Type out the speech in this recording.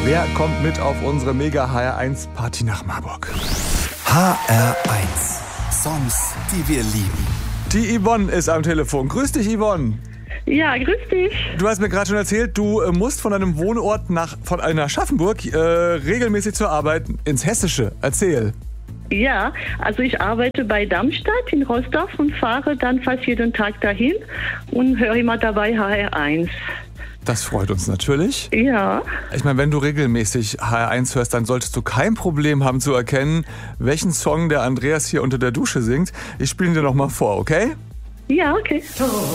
Wer kommt mit auf unsere Mega HR1 Party nach Marburg? HR1. Songs, die wir lieben. Die Yvonne ist am Telefon. Grüß dich, Yvonne. Ja, grüß dich. Du hast mir gerade schon erzählt, du musst von deinem Wohnort von einer Aschaffenburg regelmäßig zur Arbeit ins Hessische. Erzähl. Ja, also ich arbeite bei Darmstadt in Rostock und fahre dann fast jeden Tag dahin und höre immer dabei HR1. Das freut uns natürlich. Ja. Ich meine, wenn du regelmäßig HR1 hörst, dann solltest du kein Problem haben zu erkennen, welchen Song der Andreas hier unter der Dusche singt. Ich spiele ihn dir nochmal vor, okay? Ja, okay.